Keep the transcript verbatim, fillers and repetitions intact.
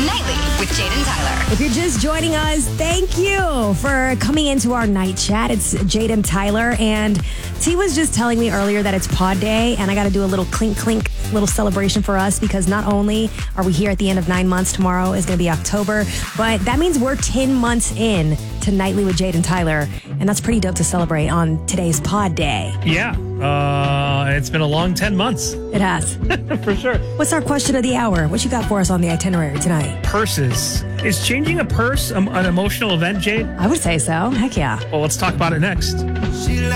Nightly with Jaden Tyler. If you're just joining us, thank you for coming into our night chat. It's Jaden Tyler, and T was just telling me earlier that it's pod day, and I got to do a little clink clink little celebration for us because not only are we here at the end of nine months, tomorrow is going to be October, but that means we're ten months in to Nightly with Jaden Tyler, and that's pretty dope to celebrate on today's pod day. Yeah, uh, it's been a long ten months. It has. For sure. What's our question of the hour? What you got for us on the itinerary tonight? Purses. Is changing a purse um, an emotional event, Jade? I would say so. Heck yeah. Well, let's talk about it next.